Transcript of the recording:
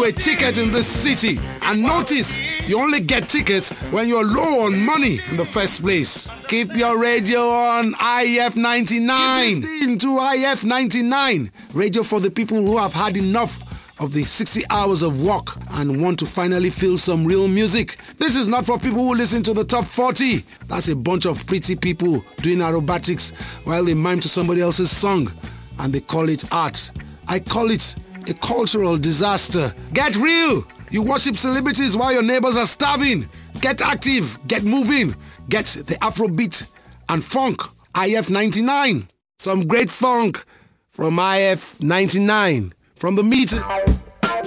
a ticket in this city. And notice, you only get tickets when you're low on money in the first place. Keep your radio on IF 99. Keep listening to IF 99. Radio for the people who have had enough of the 60 hours of work and want to finally feel some real music. This is not for people who listen to the top 40. That's a bunch of pretty people doing aerobatics while they mime to somebody else's song and they call it art. I call it a cultural disaster. Get real! You worship celebrities while your neighbors are starving. Get active, get moving, get the Afrobeat and funk. IF 99. Some great funk from IF 99. From the meter.